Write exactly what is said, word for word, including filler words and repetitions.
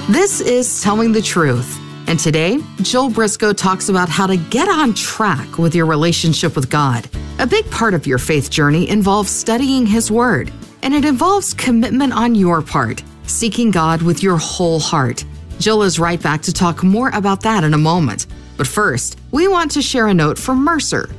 This is Telling the Truth. And today, Jill Briscoe talks about how to get on track with your relationship with God. A big part of your faith journey involves studying His Word, and it involves commitment on your part, seeking God with your whole heart. Jill is right back to talk more about that in a moment. But first, we want to share a note from Mercer.